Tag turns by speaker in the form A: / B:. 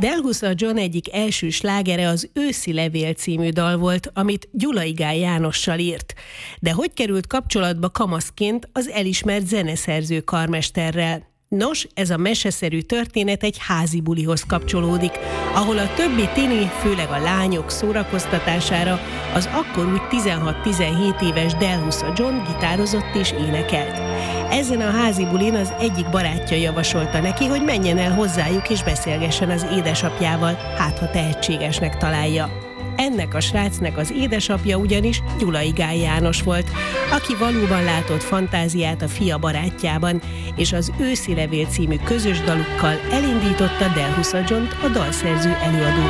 A: Delhusza John egyik első slágere az Őszi levél című dal volt, amit Gyulai Gál Jánossal írt. De hogy került kapcsolatba kamaszként az elismert zeneszerző karmesterrel? Nos, ez a meseszerű történet egy házi bulihoz kapcsolódik, ahol a többi tini, főleg a lányok szórakoztatására az akkor úgy 16-17 éves Delhusza John gitározott és énekelt. Ezen a házi bulin az egyik barátja javasolta neki, hogy menjen el hozzájuk és beszélgessen az édesapjával, hát ha tehetségesnek találja. Ennek a srácnak az édesapja ugyanis Gyulai Gál János volt, aki valóban látott fantáziát a fia barátjában, és az Őszi levél című közös dalukkal elindította Delhusza Johnt a dalszerző előadó